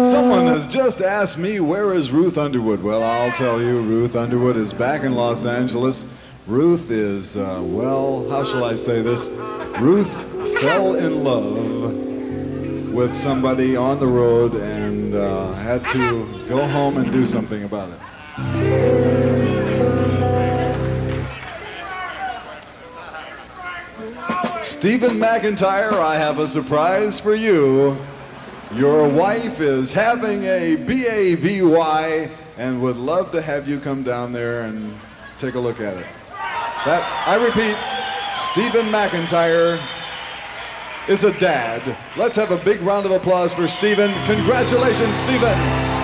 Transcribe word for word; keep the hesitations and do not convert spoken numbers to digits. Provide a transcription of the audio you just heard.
Someone has just asked me, where is Ruth Underwood? Well, I'll tell you, Ruth Underwood is back in Los Angeles. Ruth is, uh, well, how shall I say this? Ruth fell in love with somebody on the road and uh, had to go home and do something about it. Stephen McIntyre, I have a surprise for you. Your wife is having a B A V Y and would love to have you come down there and take a look at it. That, I repeat, Stephen McIntyre is a dad. Let's have a big round of applause for Stephen. Congratulations, Stephen.